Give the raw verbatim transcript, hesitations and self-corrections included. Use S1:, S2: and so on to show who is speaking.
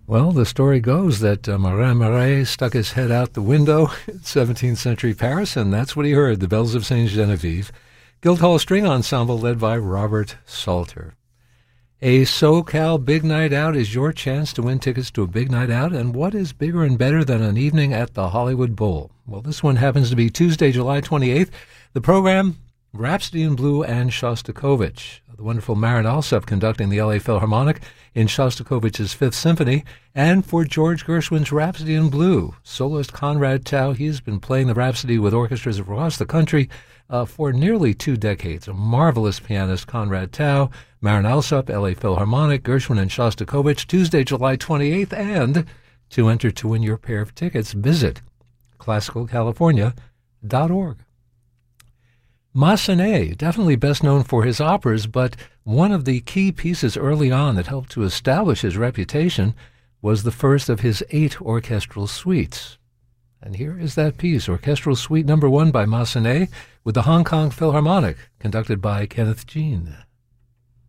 S1: Well, the story goes that uh, Marin Marais stuck his head out the window in seventeenth century Paris, and that's what he heard, the bells of Saint Genevieve. Guildhall String Ensemble led by Robert Salter. A SoCal Big Night Out is your chance to win tickets to a big night out, and what is bigger and better than an evening at the Hollywood Bowl? Well, this one happens to be Tuesday, July twenty-eighth. The program, Rhapsody in Blue and Shostakovich. The wonderful Marin Alsop conducting the L A Philharmonic in Shostakovich's Fifth Symphony, and for George Gershwin's Rhapsody in Blue, soloist Conrad Tao. He's been playing the Rhapsody with orchestras across the country uh, for nearly two decades. A marvelous pianist, Conrad Tao, Marin Alsop, L A Philharmonic, Gershwin and Shostakovich, Tuesday, July twenty-eighth. And to enter to win your pair of tickets, visit classical california dot org. Massenet, definitely best known for his operas, but one of the key pieces early on that helped to establish his reputation was the first of his eight orchestral suites. And here is that piece, Orchestral Suite Number One by Massenet, with the Hong Kong Philharmonic, conducted by Kenneth Jean.